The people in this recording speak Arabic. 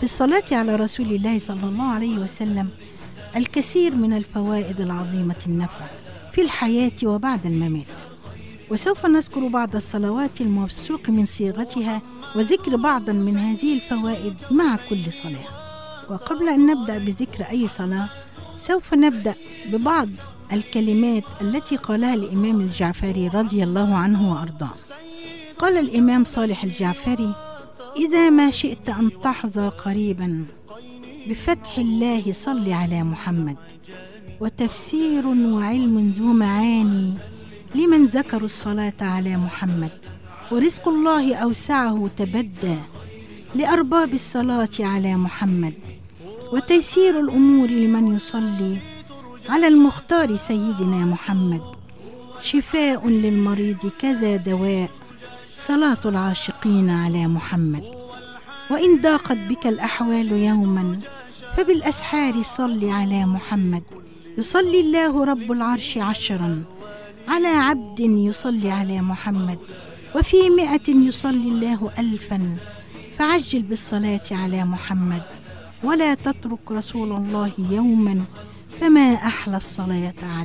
الصلاة على رسول الله صلى الله عليه وسلم الكثير من الفوائد العظيمة النفع في الحياة وبعد الممات، وسوف نذكر بعض الصلوات الموثوق من صيغتها وذكر بعضا من هذه الفوائد مع كل صلاة. وقبل أن نبدأ بذكر أي صلاة سوف نبدأ ببعض الكلمات التي قالها الإمام الجعفري رضي الله عنه وأرضاه. قال الإمام صالح الجعفري: إذا ما شئت أن تحظى قريبا بفتح الله صل على محمد، وتفسير وعلم ذو معاني لمن ذكروا الصلاة على محمد، ورزق الله أوسعه تبدى لأرباب الصلاة على محمد، وتيسير الأمور لمن يصلي على المختار سيدنا محمد، شفاء للمريض كذا دواء صلاة العاشقين على محمد. وإن ضاقت بك الأحوال يوما فبالأسحار صل على محمد، يصلي الله رب العرش 10 على عبد يصلي على محمد، وفي 100 يصلي الله 1000، فعجل بالصلاة على محمد، ولا تترك رسول الله يوما، فما أحلى الصلاة عليه.